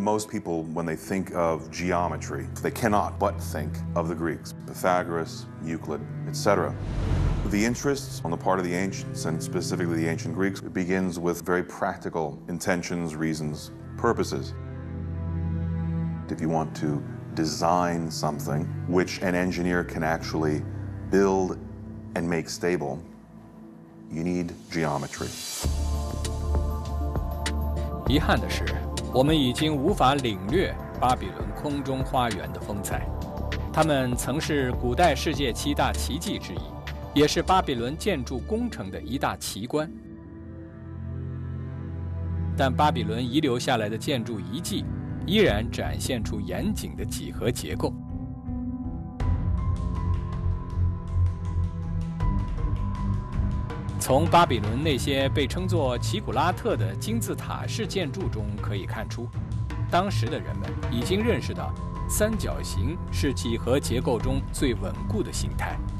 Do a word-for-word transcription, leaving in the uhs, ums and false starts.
Most people, when they think of geometry, they cannot but think of the Greeks, Pythagoras, Euclid, et cetera. The interests on the part of the ancients, and specifically the ancient Greeks, begins with very practical intentions, reasons, purposes. If you want to design something which an engineer can actually build and make stable, you need geometry. 遗憾的是，我们已经无法领略巴比伦空中花园的风采。它们曾是古代世界七大奇迹之一，也是巴比伦建筑工程的一大奇观。但巴比伦遗留下来的建筑遗迹，依然展现出严谨的几何结构。从巴比伦那些被称作奇古拉特的金字塔式建筑中可以看出，当时的人们已经认识到三角形是几何结构中最稳固的形态。